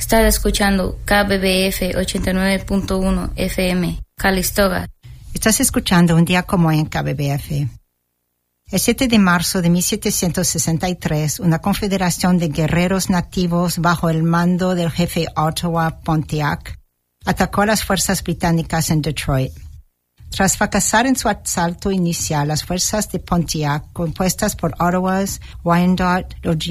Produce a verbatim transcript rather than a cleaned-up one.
Estás escuchando K B B F ochenta y nueve punto uno F M, Calistoga. Estás escuchando un día como en K B B F. El siete de marzo de mil setecientos sesenta y tres, una confederación de guerreros nativos bajo el mando del jefe Ottawa Pontiac atacó a las fuerzas británicas en Detroit. Tras fracasar en su asalto inicial, las fuerzas de Pontiac, compuestas por Ottawas, Wyandotte, los